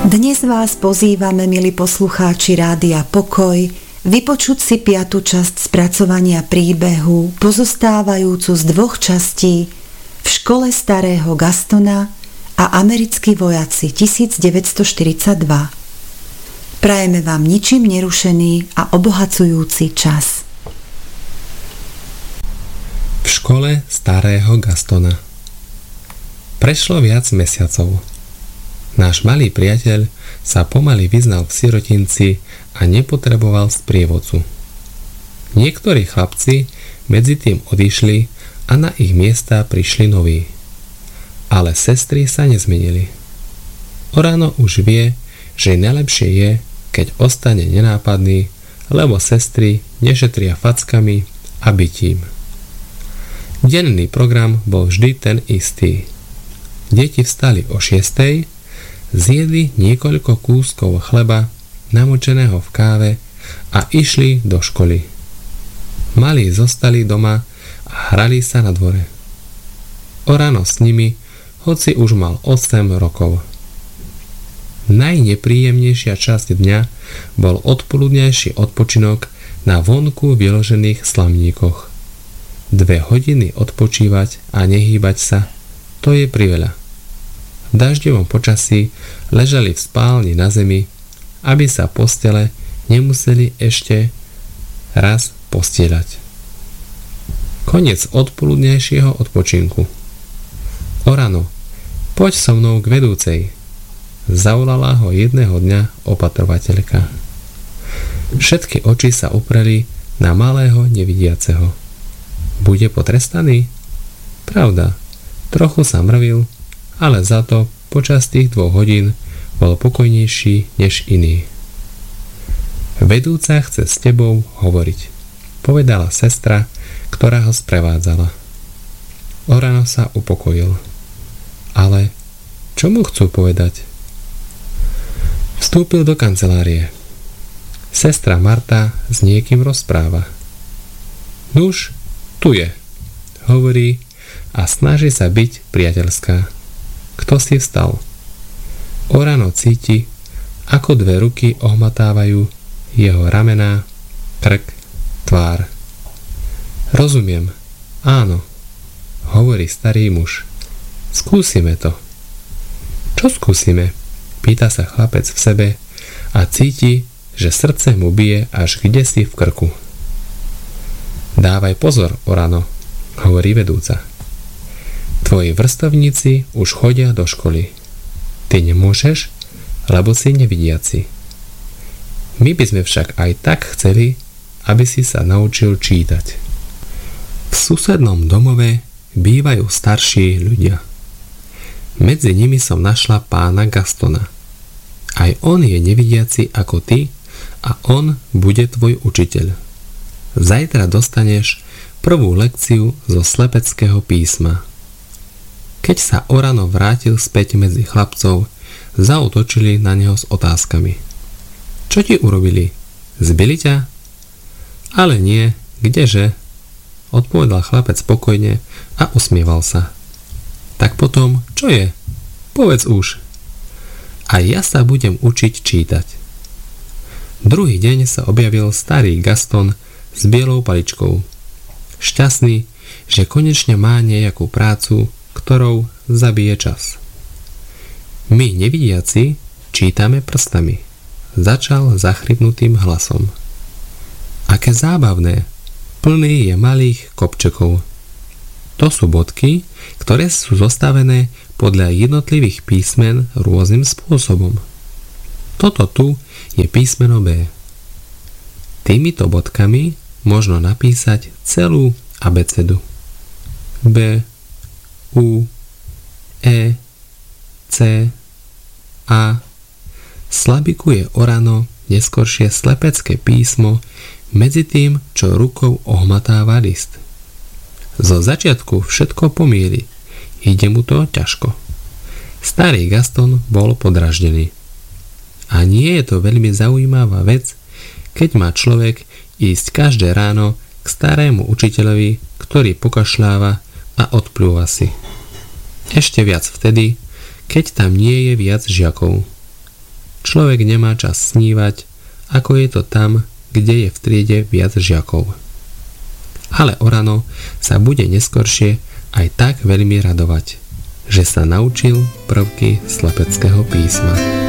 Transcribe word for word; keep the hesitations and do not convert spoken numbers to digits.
Dnes vás pozývame, milí poslucháči Rádia Pokoj, vypočuť si piatu časť spracovania príbehu, pozostávajúcu z dvoch častí V škole starého Gastona a Americkí vojaci devätnásťstoštyridsaťdva. Prajeme vám ničím nerušený a obohacujúci čas. V škole starého Gastona. Prešlo viac mesiacov. Náš malý priateľ sa pomaly vyznal v sirotinci a nepotreboval sprievodcu. Niektorí chlapci medzi tým odišli a na ich miesta prišli noví. Ale sestry sa nezmenili. Orano už vie, že najlepšie je, keď ostane nenápadný, lebo sestry nešetria fackami a bitím. Denný program bol vždy ten istý. Deti vstali o šiestej, zjedli niekoľko kúskov chleba namočeného v káve a išli do školy. Malí zostali doma a hrali sa na dvore. Orano s nimi, hoci už mal osem rokov. Najnepríjemnejšia časť dňa bol odpoludňajší odpočinok na vonku vyložených slamníkoch. Dve hodiny odpočívať a nehýbať sa, to je priveľa. V dažďovom počasí ležali v spálni na zemi, aby sa postele nemuseli ešte raz postieľať. Koniec odpoludnejšieho odpočinku. Orano, poď so mnou k vedúcej, zavolala ho jedného dňa opatrovateľka. Všetky oči sa upreli na malého nevidiaceho. Bude potrestaný? Pravda, trochu sa mrvil, ale za to počas tých dvoch hodín bol pokojnejší než iný. Vedúca chce s tebou hovoriť, povedala sestra, ktorá ho sprevádzala. Orano sa upokojil. Ale čo mu chcú povedať? Vstúpil do kancelárie. Sestra Marta s niekým rozpráva. Nuž, tu je, hovorí a snaží sa byť priateľská. Kto si vstal? Orano cíti, ako dve ruky ohmatávajú jeho ramená, krk, tvár. Rozumiem, áno, hovorí starý muž. Skúsime to. Čo skúsime? Pýta sa chlapec v sebe a cíti, že srdce mu bije až kdesi v krku. Dávaj pozor, Orano, hovorí vedúca. Tvoji vrstovníci už chodia do školy. Ty nemôžeš, lebo si nevidiaci. My by sme však aj tak chceli, aby si sa naučil čítať. V susednom domove bývajú starší ľudia. Medzi nimi som našla pána Gastona. Aj on je nevidiaci ako ty a on bude tvoj učiteľ. Zajtra dostaneš prvú lekciu zo slepeckého písma. Keď sa Orano vrátil späť medzi chlapcov, zaútočili na neho s otázkami. Čo ti urobili? Zbili ťa? Ale nie, kdeže? Odpovedal chlapec spokojne a usmieval sa. Tak potom, čo je? Povedz už. A ja sa budem učiť čítať. Druhý deň sa objavil starý Gaston s bielou paličkou. Šťastný, že konečne má nejakú prácu, ktorou zabije čas. My, nevidiaci, čítame prstami, začal zachrypnutým hlasom. Aké zábavné, plný je malých kopčekov. To sú bodky, ktoré sú zostavené podľa jednotlivých písmen rôznym spôsobom. Toto tu je písmeno B. Týmito bodkami možno napísať celú abecedu. B, U, E, C, A. Slabikuje Orano neskoršie slepecké písmo medzi tým, čo rukou ohmatáva list. Zo začiatku všetko pomýli, ide mu to ťažko. Starý Gaston bol podraždený. A nie je to veľmi zaujímavá vec, keď má človek ísť každé ráno k starému učiteľovi, ktorý pokašľáva a odplúva si. Ešte viac vtedy, keď tam nie je viac žiakov. človek nemá čas snívať, ako je to tam, kde je v triede viac žiakov. Ale o ráno sa bude neskoršie aj tak veľmi radovať, že sa naučil prvky slepeckého písma.